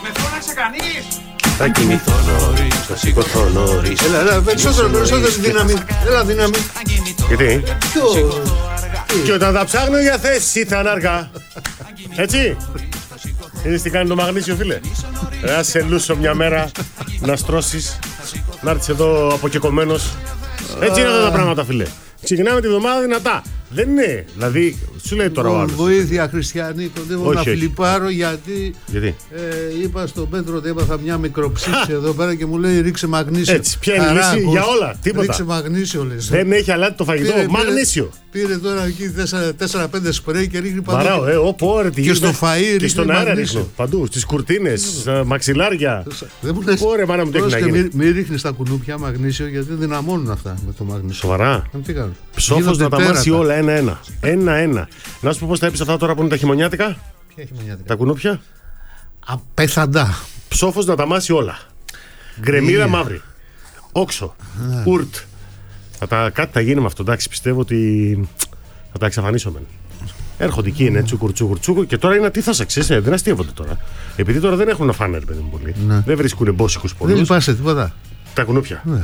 Με φώναξε κανείς. Θα κοιμηθώ νωρίς, θα σηκωθώ νωρίς. Έλα, περισσότερο δύναμη. Έλα, δύναμη. Γιατί? Και όταν θα ψάχνω για θέση θα είναι αργά. Έτσι. Είδες τι κάνει το μαγνήσιο, φίλε? Να σε λούσω μια μέρα, να στρώσεις, να έρθεις εδώ αποκεκομμένος. Έτσι είναι αυτά τα πράγματα, φίλε. Ξεκινάμε τη βδομάδα δυνατά. Δεν είναι. Δηλαδή, σου λέει τώρα ο άλλος. Βοήθεια, Χριστιανή, κοντεύω να φλιπάρω γιατί είπα στον Πέτρο ότι έπαθα μια μικροψήξη εδώ πέρα και μου λέει ρίξε μαγνήσιο. Έτσι, ποια είναι η λύση για όλα, τίποτα. Ρίξε μαγνήσιο, λες. Δεν έχει αλάτι το φαγητό, μαγνήσιο. Πήρε τώρα εκεί 4-5 σπρέι και ρίχνει παντού. Βαράω, και στο φαΐ και στον αέρα ρίχνω. Παντού, στις κουρτίνες, στα μαξιλάρια. Δεν μου λες. Ωραία, μάνα μου, τι έχει να γίνει. Μην ρίχνεις τα κουνούπια μαγνήσιο γιατί δυναμώνουν αυτά με το μαγνήσιο. Σοβαρά. Ψόφος να τα μάσει όλα ένα-ένα. Ένα-ένα. Να σου πω πώς θα έπεισε αυτά τώρα που είναι τα χειμωνιάτικα. Ποια χειμωνιάτικα? Τα κουνούπια. Απέθαντα. Ψόφος να τα μάσει όλα. Γκρεμίδα μαύρη. Όξο. Ουρτ. Κάτι θα γίνει με αυτό. Εντάξει, πιστεύω ότι θα τα εξαφανίσουμε. Έρχονται εκεί, είναι τσούκουρ και τώρα είναι αντίθασα, ξέρεις, δεν αστείευονται τώρα. Επειδή τώρα δεν έχουν να φάνε, ρε παιδί μου, πολύ. Ναι. Δεν βρίσκουν μπόσικους πολλούς. Δεν λυπάσαι τίποτα. Τα κουνούπια. Ναι.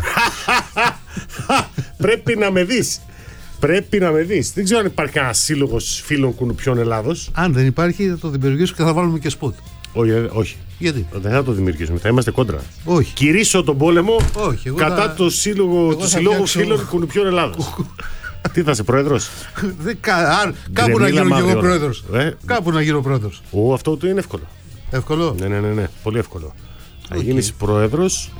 Πρέπει να με δεις. Πρέπει να με δεις. Δεν ξέρω αν υπάρχει ένα σύλλογο φίλων κουνουπιών Ελλάδος. Αν δεν υπάρχει, θα το δημιουργήσουμε και θα βάλουμε και σποτ. Όχι. Γιατί? Δεν θα το δημιουργήσουμε. Θα είμαστε κόντρα. Όχι. Κηρύσω τον πόλεμο κατά το σύλλογο φίλων κουνουπιών Ελλάδος. Τι θα είσαι, πρόεδρος? Κάπου να γίνω και εγώ πρόεδρος. Κάπου να γίνω πρόεδρος. Αυτό του είναι εύκολο. Εύκολο? Ναι. Πολύ εύκολο. Θα γίνεις πρόεδρος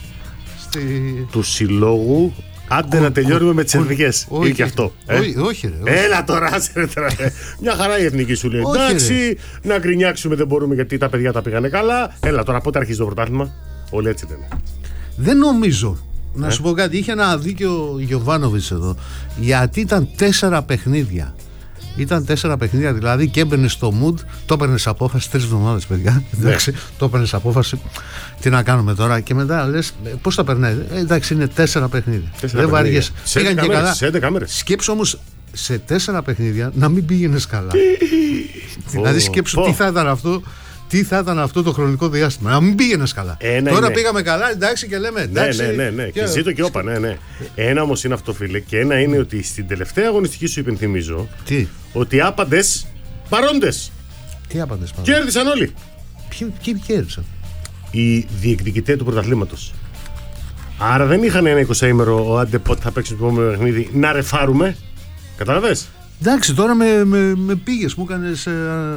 του συλλόγου. Άντε να τελειώνουμε με τις εθνικές. Ή και αυτό. Όχι, ρε. Έλα τώρα, μια χαρά η εθνική σου λέει. Εντάξει, να γκρινιάξουμε δεν μπορούμε γιατί τα παιδιά τα πήγανε καλά. Έλα τώρα, πότε αρχίζει το πρωτάθλημα? Όλοι έτσι λένε. Δεν νομίζω. Να σου πω κάτι, είχε ένα δίκιο ο Γιοβάνοβιτς εδώ. Γιατί ήταν 4 παιχνίδια. Ήταν 4 παιχνίδια, δηλαδή και έμπαινε στο mood, το έπαιρνες απόφαση 3 εβδομάδες, παιδιά. Εντάξει, το έπαιρνες απόφαση. Τι να κάνουμε τώρα, και μετά λες πώς θα περνάει. Εντάξει, είναι 4 παιχνίδια. Δεν βαριέσαι. Πήγαν και καλά. Σκέψου όμως σε 4 παιχνίδια να μην πήγαινες καλά. Δηλαδή σκέψου τι θα ήταν αυτό. Τι θα ήταν αυτό το χρονικό διάστημα? Να μην πήγαινες καλά. Τώρα πήγαμε καλά, εντάξει, και λέμε εντάξει. Ναι. Και ζήτω και όπα, ναι. Ένα όμως είναι αυτό, φίλε, και ένα είναι ότι στην τελευταία αγωνιστική σου υπενθυμίζω ότι άπαντες παρόντες. Τι άπαντες παρόντες? Κέρδισαν όλοι. Ποιοι κέρδισαν? Οι διεκδικητές του πρωταθλήματος. Άρα δεν είχαν ένα 20ημερο, άντε πότε θα παίξουν το επόμενο παιχνίδι, να ρεφάρουμε. Κατάλαβες? Εντάξει, τώρα με πήγες, μου έκανες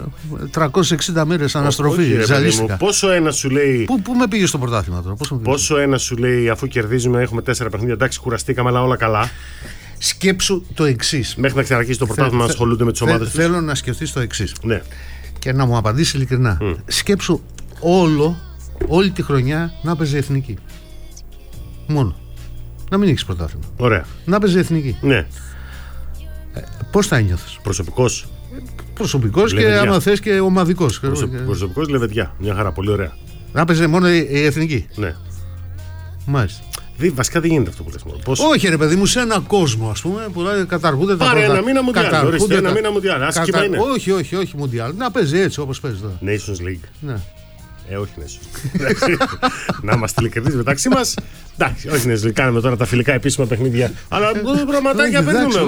360 μέρες αναστροφή. Ζαλίστηκα. Πόσο ένα σου λέει. Πού με πήγες στο πρωτάθλημα τώρα? Πόσο ένα σου λέει, αφού κερδίζουμε, έχουμε 4 παιχνίδια, εντάξει, κουραστήκαμε, αλλά όλα καλά. Σκέψου το εξής. Μέχρι να ξαναρχίσει το πρωτάθλημα να ασχολούνται με τις ομάδες τους. Θέλω να σκεφτείς το εξής. Ναι. Και να μου απαντήσεις ειλικρινά. Σκέψου όλη τη χρονιά να παίζει εθνική. Μόνο. Να μην έχεις πρωτάθλημα. Ωραία. Να παίζει εθνική. Ναι. Πώς θα νιώθεις? Προσωπικός και άμα θες και ομαδικός. Προσωπικός, λεβεντιά. Μια χαρά, πολύ ωραία. Να παίζει μόνο η εθνική. Ναι. Μάλιστα. Βασικά δεν γίνεται αυτό που λες. Όχι, ρε παιδί μου, σε έναν κόσμο, ας πούμε, που καταργούνται τα πρώτα. Πάρε ένα μήνα μουντιάλ. Ένα μήνα μουντιάλ. Άσχημα είναι. Όχι μουντιάλ. Να παίζει έτσι όπως παίζει τώρα. Nations League. Ναι. Όχι Nations. Να είμαστε ειλικρινείς μεταξύ μας. Εντάξει, όχι Nations League. Κάνουμε τώρα τα φιλικά επίσημα παιχνίδια. Αλλά πραγματάκια παίρνουμε.